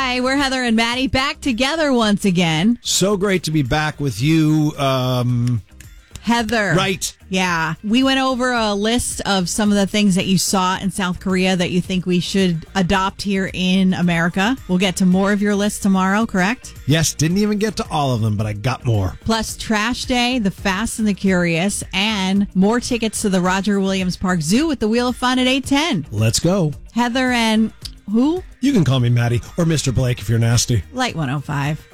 Hi, we're Heather and Maddie back together once again. So great to be back with you, Heather. Right. Yeah. We went over a list of some of the things that you saw in South Korea that you think we should adopt here in America. We'll get to more of your list tomorrow, correct? Yes, didn't even get to all of them, but I got more. Plus Trash Day, The Fast and the Curious, and more tickets to the Roger Williams Park Zoo with the Wheel of Fun at 8:10. Let's go. Heather and who? You can call me Maddie or Mr. Blake if you're nasty. Light 105.